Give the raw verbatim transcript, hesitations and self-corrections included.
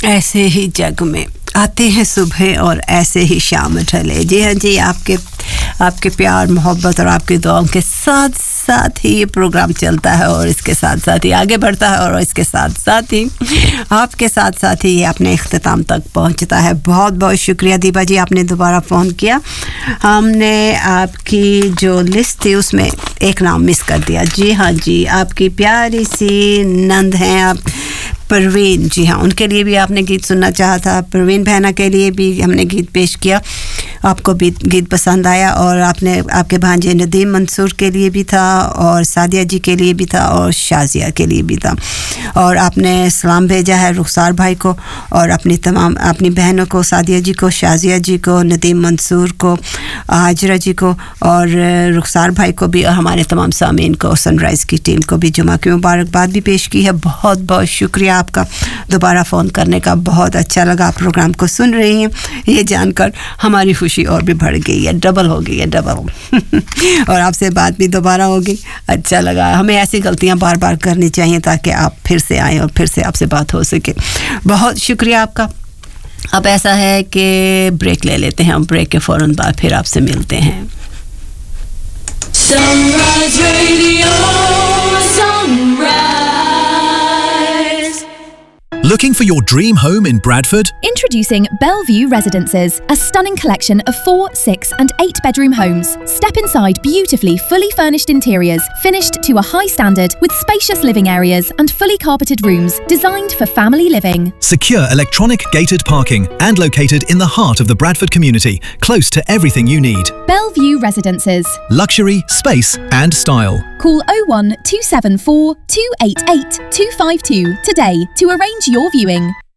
ऐसे ही जग में आते हैं सुबह और ऐसे ही शाम ढले। जी हाँ जी, आपके आपके प्यार मोहब्बत और आपकी दुआओं के साथ साथ ही ये प्रोग्राम चलता है और इसके साथ साथ ही आगे बढ़ता है और इसके साथ साथ ही आपके साथ साथ ही ये अपने इख्तिताम तक पहुंचता है। बहुत बहुत शुक्रिया दीपा जी, आपने दोबारा फ़ोन किया। हमने आपकी जो लिस्ट थी उसमें एक नाम मिस कर दिया। जी हाँ जी, आपकी प्यारी सी नंद हैं आप परवीन। जी हाँ, उनके लिए भी आपने गीत सुनना चाहा था। परवीन बहना के लिए भी हमने गीत पेश किया, आपको भी गीत पसंद आया। और आपने आपके भांजे नदीम मंसूर के लिए भी था और सादिया जी के लिए भी था और शाजिया के लिए भी था। और आपने सलाम भेजा है रुखसार भाई को और अपनी तमाम अपनी बहनों को, सादिया जी को, शाजिया जी को, नदीम मंसूर को, हाजरा जी को और रुखसार भाई को भी, और हमारे तमाम सामीन को, सनराइज़ की टीम को भी जुमा की मुबारकबाद भी पेश की है। बहुत बहुत शुक्रिया आपका दोबारा फ़ोन करने का। बहुत अच्छा लगा, आप प्रोग्राम को सुन रही हैं ये जानकर हमारी खुशी और भी बढ़ गई है, डबल हो गई है, डबल। और आपसे बात भी दोबारा होगी, अच्छा लगा। हमें ऐसी गलतियां बार बार करनी चाहिए ताकि आप फिर से आएँ और फिर से आपसे बात हो सके। बहुत शुक्रिया आपका। अब ऐसा है कि ब्रेक ले लेते हैं, हम ब्रेक के फ़ौरन बाद फिर आपसे मिलते हैं। Sunrise Radio, Sunrise. Looking for your dream home in Bradford? Introducing Bellevue Residences, a stunning collection of four, six and eight bedroom homes. Step inside beautifully fully furnished interiors, finished to a high standard with spacious living areas and fully carpeted rooms designed for family living. Secure electronic gated parking and located in the heart of the Bradford community, close to everything you need. Bellevue Residences. Luxury, space and style. Call oh one two seven four two eight eight two five two today to arrange your viewing.